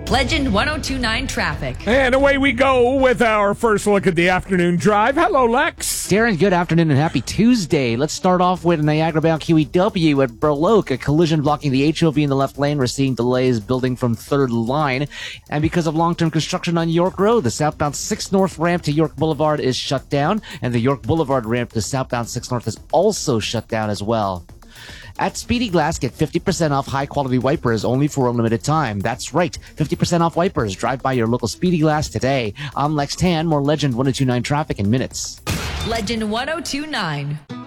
Legend 1029 traffic. And away we go with our first look at the afternoon drive. Hello, Lex. Darren, good afternoon and happy Tuesday. Let's start off with Niagara-bound QEW at Burloak. A collision blocking the HOV in the left lane. We're seeing delays building from third line. And because of long-term construction on York Road, the southbound 6 North ramp to York Boulevard is shut down. And the York Boulevard ramp to southbound 6 North is also shut down as well. At Speedy Glass, get 50% off high-quality wipers only for a limited time. That's right, 50% off wipers. Drive by your local Speedy Glass today. I'm Lex Tan. More Legend 1029 traffic in minutes. Legend 1029.